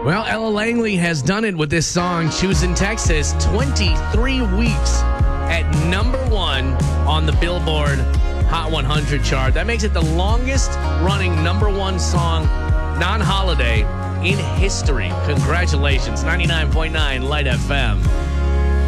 Well, Ella Langley has done it with this song, Choosing Texas, 23 weeks at number 1 on the Billboard Hot 100 chart. That makes it the longest running number 1 song, non-holiday, in history. Congratulations. 99.9 Light FM.